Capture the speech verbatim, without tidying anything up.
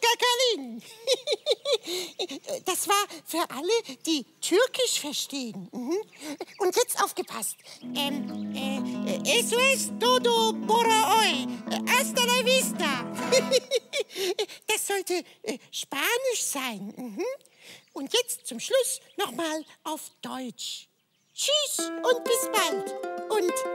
Gagarin. Das war für alle, die Türkisch verstehen. Mhm. Und jetzt aufgepasst. Ähm, äh, eso es todo por hoy. Hasta la vista. Das sollte äh, Spanisch sein. Mhm. Und jetzt zum Schluss nochmal auf Deutsch. Tschüss und bis bald. Und